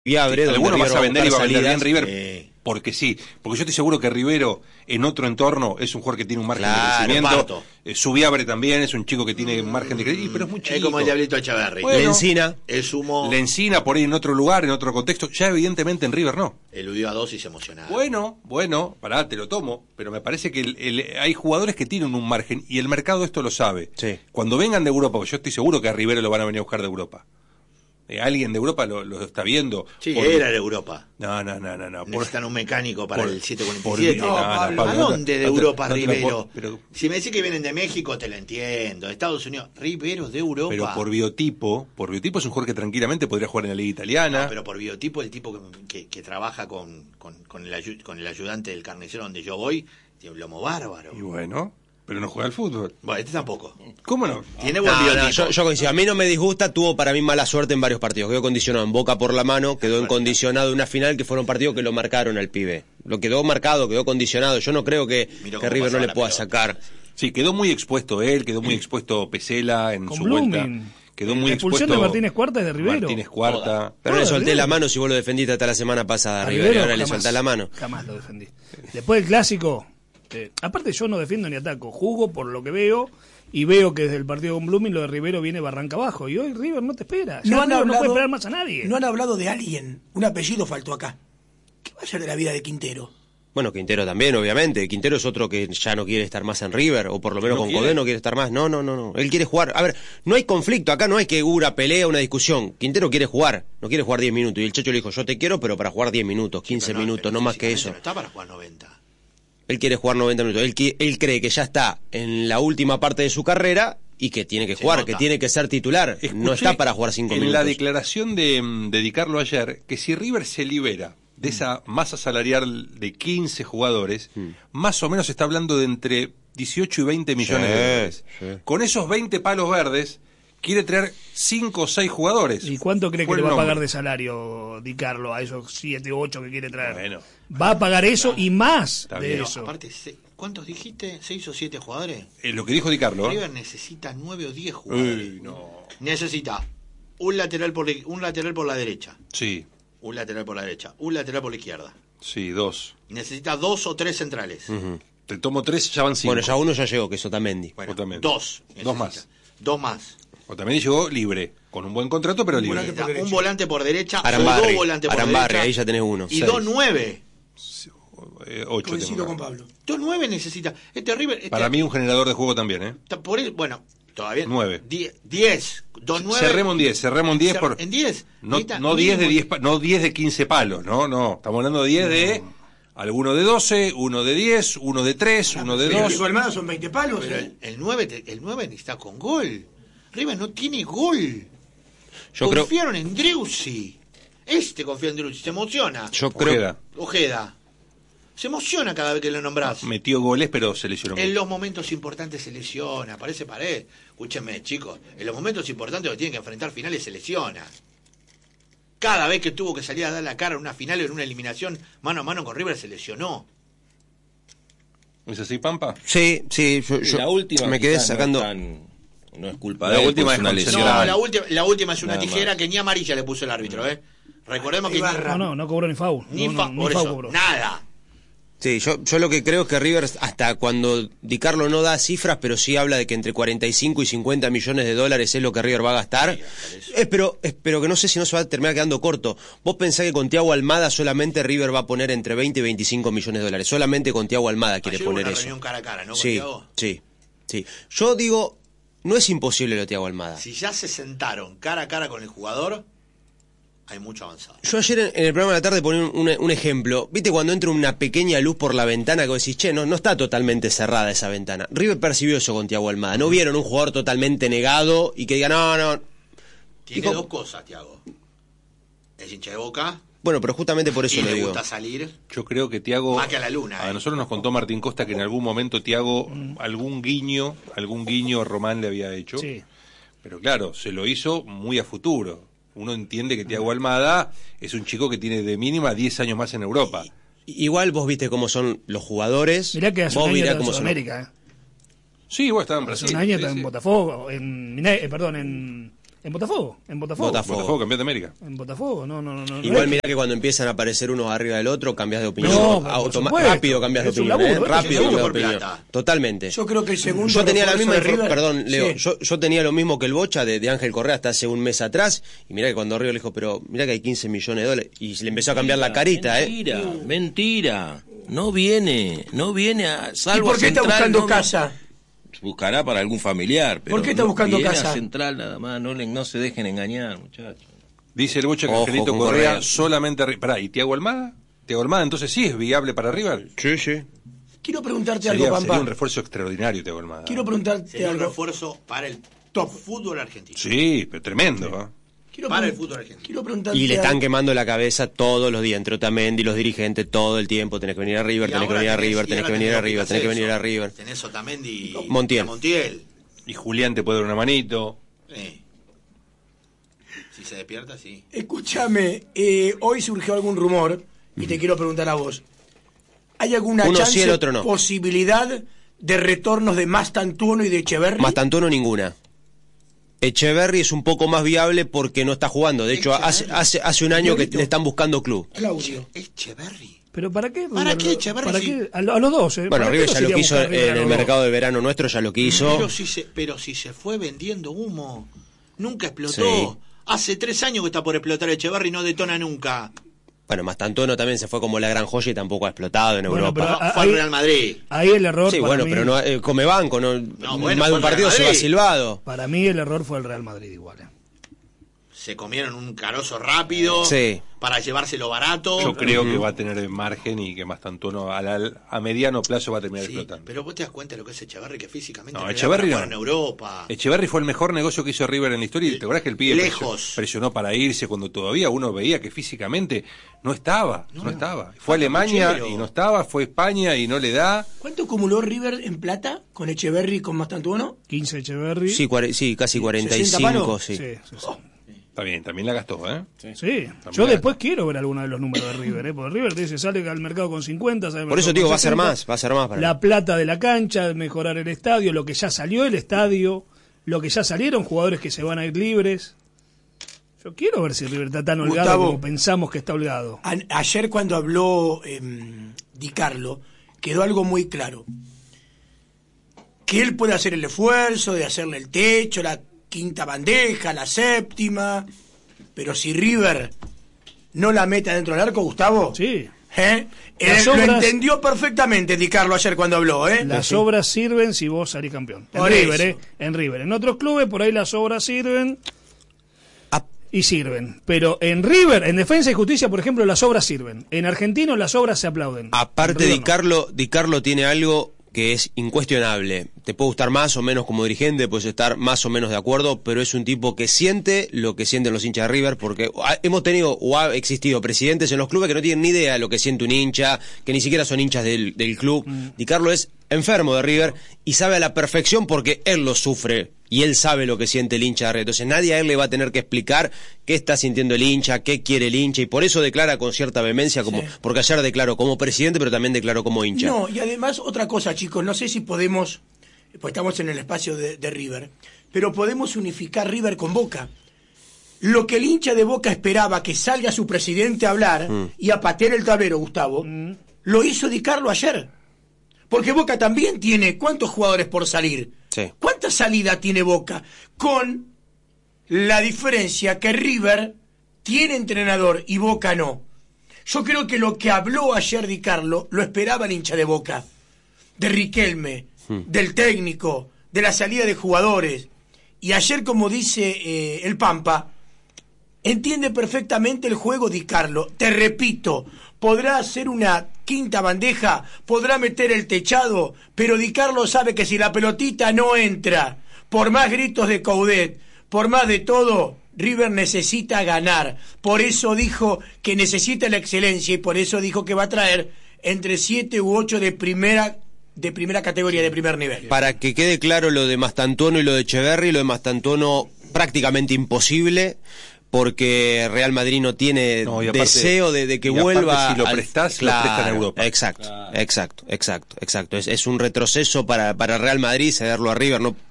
Viabre, donde alguno vas a vender y va a vender bien salidas. River porque sí, porque yo estoy seguro que Rivero en otro entorno es un jugador que tiene un margen Claro, de crecimiento, Subiabre también es un chico que tiene un margen de crecimiento, pero es muy chico. Es como el Diablito Echeverri. Bueno, Lencina. El sumo Lencina por ahí en otro lugar, en otro contexto, ya evidentemente en River no. eludió a 2 y se emocionaba. Bueno, pará, te lo tomo, pero me parece que hay jugadores que tienen un margen y el mercado esto lo sabe. Sí. Cuando vengan de Europa, porque yo estoy seguro que a Rivero lo van a venir a buscar de Europa. Alguien de Europa lo está viendo. Sí, era de Europa. No. Necesitan un mecánico para el 747. Pablo, ¿A dónde de Europa, no te Rivero? pero, Si me decís que vienen de México, te lo entiendo. De Estados Unidos, Rivero de Europa. pero por biotipo es un jugador que tranquilamente podría jugar en la liga italiana. No, pero por biotipo, el tipo que trabaja con el ayudante del carnicero donde yo voy, tiene un lomo bárbaro. Y bueno, pero no juega al fútbol. Bueno, este tampoco. ¿Cómo no? Tiene buen biotipo. Yo coincido. A mí no me disgusta, tuvo para mí mala suerte en varios partidos. Quedó condicionado en Boca por la mano, quedó incondicionado en una final que fueron partidos que lo marcaron al pibe. Lo quedó marcado, quedó condicionado. Yo no creo que River no le pueda sacar. Sí, quedó muy expuesto él, quedó muy expuesto Pesela en Con su Blooming. vuelta. Quedó muy La expulsión expuesto de Martínez Cuarta es de Rivero. Martínez Cuarta. Pero le Todo, solté Rivero. la mano si vos lo defendiste hasta la semana pasada, A River, y ahora le jamás, soltás la mano. Jamás lo defendí. Después del clásico, aparte yo no defiendo ni ataco, juzgo por lo que veo y veo que desde el partido con Blooming lo de Rivero viene barranca abajo y hoy River no te espera. Ya River no puede esperar más a nadie. No han hablado de alguien, un apellido faltó acá. ¿Qué va a ser de la vida de Quintero? Bueno, Quintero también, obviamente. Quintero es otro que ya no quiere estar más en River, o por lo menos ¿No con quiere? Codé no quiere estar más. No. Él quiere jugar. A ver, no hay conflicto. Acá no hay que una pelea, una discusión. Quintero quiere jugar. No quiere jugar 10 minutos. Y el Checho le dijo, yo te quiero, pero para jugar 10 minutos, 15 minutos, no más que eso. No está para jugar 90. Él quiere jugar 90 minutos. Él cree que ya está en la última parte de su carrera y que tiene que jugar, que tiene que ser titular. No está para jugar 5 minutos. En la declaración de Carlo ayer, que si River se libera de esa masa salarial de 15 jugadores, más o menos se está hablando de entre 18 y 20 millones de dólares. Sí. Con esos 20 palos verdes, quiere traer 5 o 6 jugadores. ¿Y cuánto cree que Fue le el va a nombre. pagar de salario Di Carlo a esos 7 u 8 que quiere traer? Bueno. Va a pagar eso y más Está de bien. eso. Aparte, ¿cuántos dijiste? ¿6 o 7 jugadores? Lo que dijo Di Carlo. River necesita 9 o 10 jugadores. Uy, no. Necesita un lateral por la derecha. Sí, Un lateral por la derecha. Un lateral por la izquierda. sí, 2. Necesita 2 o 3 centrales. Te tomo 3, ya van 5. Bueno, ya uno ya llegó, que es Otamendi. Bueno, Otamendi. 2. 2 más. 2 más. Otamendi llegó libre, con un buen contrato, pero libre. volante por Un derecha. volante por derecha o Arambarri, 2 volantes por Arambarri, derecha. ahí ya tenés uno. Y 6. 2 9. 8 Coincido con Pablo. 2 9 necesita. Este River. Para mí un generador de juego también, ¿eh? Por él, bueno, todavía. 9. 10. 2 9. Cerremos en 10 por... ¿En 10? No 10 de 10, no 10 de 15 palos, no, estamos hablando de 10 de alguno de 12, uno de 10, uno de 3, uno de Pero 2. Diego Almada son 20 palos. Pero el 9 está con gol. River no tiene gol. Yo creo, Confiaron en Dreusi. Confía en Dreusi. Se emociona. yo creo, Ojeda. Se emociona cada vez que lo nombrás. Metió goles, pero se lesionó En mucho. los momentos importantes se lesiona. Parece pared. Escúchenme, chicos. En los momentos importantes que tienen que enfrentar finales se lesiona. Cada vez que tuvo que salir a dar la cara en una final o en una eliminación mano a mano con River se lesionó. ¿Es así, Pampa? sí, yo La última me quedé quizás sacando. no es culpa La de él, última pues es una concesión. lesión. No, la última es una Nada tijera más. que ni amarilla le puso el árbitro, ¿eh? Recordemos que Ibarra. No cobró ni foul. ni No, por foul eso, cobró. nada. Sí, yo lo que creo es que River, hasta cuando Di Carlo no da cifras, pero sí habla de que entre 45 y 50 millones de dólares es lo que River va a gastar. Espero que no sé si no se va a terminar quedando corto. Vos pensás que con Thiago Almada solamente River va a poner entre 20 y 25 millones de dólares. Solamente con Thiago Almada quiere Ayer hubo poner una eso. reunión cara a cara, ¿no? Con Sí, Thiago. sí. Yo digo, no es imposible lo de Thiago Almada. Si ya se sentaron cara a cara con el jugador, hay mucho avanzado. Yo ayer en el programa de la tarde ponía un ejemplo. ¿Viste cuando entra una pequeña luz por la ventana que vos decís, che, no está totalmente cerrada esa ventana? River percibió eso con Thiago Almada. No vieron un jugador totalmente negado y que diga, no. Tiene Dijo- dos cosas, Thiago. Es hincha de Boca Bueno, pero justamente por eso y lo le digo. gusta salir. Yo creo que Thiago... Más que a la luna, A nosotros nos contó Martín Costa que en algún momento Thiago algún guiño a Román le había hecho. Sí. Pero claro, se lo hizo muy a futuro. Uno entiende que Thiago Almada es un chico que tiene de mínima 10 años más en Europa. Igual vos viste cómo son los jugadores. Mirá que hace vos un año mirá está en cómo son. Sudamérica. Sí, vos estabas en Hace Brasil. un año sí, está en sí. Botafogo, en En Botafogo. Botafogo, campeón de América. En Botafogo, no. Igual mirá que cuando empiezan a aparecer unos arriba del otro, cambias de opinión. No, Rápido cambias de es un opinión. laburo, Rápido es cambias de por opinión. plata. Totalmente. Yo creo que el segundo Yo tenía la misma, refuerzo de River- perdón, Leo, Sí. yo tenía lo mismo que el Bocha de Ángel Correa hasta hace un mes atrás, y mirá que cuando River le dijo, pero mirá que hay 15 millones de dólares, y se le empezó a cambiar la carita, Mentira. No viene a ¿Y salvo por qué a está Central, buscando no- casa? Buscará para algún familiar. Pero ¿Por qué está buscando viene casa? A Central nada más, no se dejen engañar, muchachos. Dice el Bocha que Ojo Angelito con Correa Correa. solamente... Pará, ¿y Thiago Almada? ¿Thiago Almada entonces sí es viable para River? Sí. Quiero preguntarte Sería algo, Pampa. un refuerzo extraordinario Thiago Almada. Quiero preguntarte Sería un algo. refuerzo para el Top. fútbol argentino. Sí, pero tremendo. ¿Eh? Quiero Para el pregun- fútbol argentino. Quiero preguntarte Y le están algo. quemando la cabeza todos los días, entre Otamendi y los dirigentes, todo el tiempo, tenés que venir a River, Y tenés que ahora venir a tenés- River, y tenés ahora que venir a tenés River, tenés que venir a River. Tenés Otamendi y Montiel. y Montiel. Y Julián te puede dar una manito. Sí. Si se despierta, sí. Escúchame, hoy surgió algún rumor y te quiero preguntar a vos. ¿Hay alguna Uno chance, sí, el otro no. posibilidad de retornos de Mastantuono y de Echeverri? Mastantuono ninguna. Echeverri es un poco más viable porque no está jugando. De hecho, hace un año que le están buscando club. Claudio. Echeverri. ¿Pero para qué? ¿Para qué, Echeverri? ¿Para Sí. qué? A los dos, Bueno, ¿Para qué River los ya lo iría a quiso buscar River a en el los dos? mercado de verano nuestro, ya lo quiso. Pero si se fue vendiendo humo, nunca explotó. Sí. Hace 3 años que está por explotar Echeverri y no detona nunca. Bueno, Mastantuono también se fue como la gran joya y tampoco ha explotado en Bueno, Europa. pero Fue al Real Madrid. Ahí el error Sí, para bueno, mí, pero no come banco, no, bueno, más de fue un el partido Real se va Madrid. silbado. Para mí el error fue el Real Madrid igual. Se comieron un carozo rápido Sí. para llevárselo barato. Yo creo que va a tener margen y que Mastantuono a mediano plazo va a terminar Sí, explotando. pero vos te das cuenta de lo que es Echeverri, que físicamente No, le da Echeverri para jugar no. en Europa. Echeverri fue el mejor negocio que hizo River en la historia. ¿Te acordás que el pibe Lejos. presionó para irse cuando todavía uno veía que físicamente no estaba? Fue a Alemania puchero. y no estaba, fue a España y no le da. ¿Cuánto acumuló River en plata con Echeverri y con Mastantuono? 15 Echeverri. Sí, sí, casi 60 45, palos. sí. Sí. Está bien, también la gastó, ¿eh? Sí. Yo después quiero ver alguno de los números de River, porque River te dice, sale al mercado con 50, sale al Por eso mercado digo, con va a ser 60. más, va a ser más. Para La plata de la cancha, mejorar el estadio, lo que ya salió el estadio, lo que ya salieron, jugadores que se van a ir libres. Yo quiero ver si River está tan holgado Gustavo, como pensamos que está holgado. Ayer cuando habló Di Carlo, quedó algo muy claro. Que él puede hacer el esfuerzo de hacerle el techo, la quinta bandeja, la séptima, pero si River no la mete dentro del arco, Gustavo, Sí. Lo obras- entendió perfectamente Di Carlo ayer cuando habló, Las obras sirven si vos salís campeón. En Por River, eso. En River. En otros clubes por ahí las obras sirven y sirven. Pero en River, en Defensa y Justicia, por ejemplo, las obras sirven. En Argentino las obras se aplauden. Aparte, En Di River no. Carlo tiene algo que es incuestionable. Te puede gustar más o menos como dirigente, puedes estar más o menos de acuerdo, pero es un tipo que siente lo que sienten los hinchas de River, porque hemos tenido o ha existido presidentes en los clubes que no tienen ni idea de lo que siente un hincha, que ni siquiera son hinchas del club. Di Carlo es enfermo de River y sabe a la perfección porque él lo sufre y él sabe lo que siente el hincha de River. Entonces nadie a él le va a tener que explicar qué está sintiendo el hincha, qué quiere el hincha, y por eso declara con cierta vehemencia, como porque ayer declaró como presidente, pero también declaró como hincha. No, y además otra cosa, chicos, no sé si podemos, pues estamos en el espacio de River, pero podemos unificar River con Boca. Lo que el hincha de Boca esperaba que salga su presidente a hablar y a patear el tablero, Gustavo, lo hizo Di Carlo ayer. Porque Boca también tiene, ¿cuántos jugadores por salir? Sí. ¿Cuánta salida tiene Boca? Con la diferencia que River tiene entrenador y Boca no. Yo creo que lo que habló ayer Di Carlo lo esperaba el hincha de Boca. De Riquelme, del técnico, de la salida de jugadores. Y ayer, como dice el Pampa, entiende perfectamente el juego Di Carlo. Te repito, podrá hacer una quinta bandeja, podrá meter el techado, pero Di Carlo sabe que si la pelotita no entra, por más gritos de Coudet, por más de todo, River necesita ganar. Por eso dijo que necesita la excelencia y por eso dijo que va a traer entre 7 u 8 de primera categoría, de primer nivel. Para que quede claro lo de Mastantuono y lo de Echeverri, lo de Mastantuono prácticamente imposible, porque Real Madrid no tiene No, y aparte- deseo de que y aparte, vuelva. si lo prestás, lo prestan en Europa. Exacto. Es un retroceso para Real Madrid cederlo a River. No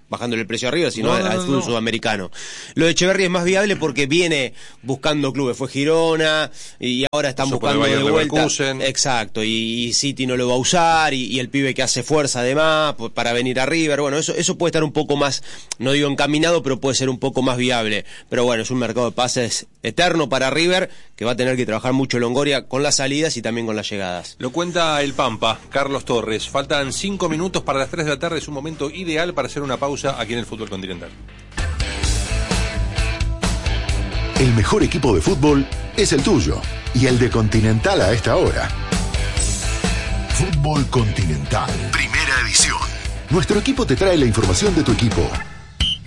bajándole el precio arriba, sino al fútbol sudamericano. Lo de Echeverri es más viable porque viene buscando clubes, fue Girona y ahora están buscando de vuelta. Exacto, y City no lo va a usar y el pibe que hace fuerza además para venir a River. Bueno, eso puede estar un poco más, no digo encaminado, pero puede ser un poco más viable. Pero bueno, es un mercado de pases eterno para River, que va a tener que trabajar mucho Longoria con las salidas y también con las llegadas. Lo cuenta el Pampa, Carlos Torres. Faltan 5 minutos para las 3 de la tarde, es un momento ideal para hacer una pausa aquí en el Fútbol Continental. El mejor equipo de fútbol es el tuyo y el de Continental a esta hora. Fútbol Continental, primera edición. Nuestro equipo te trae la información de tu equipo,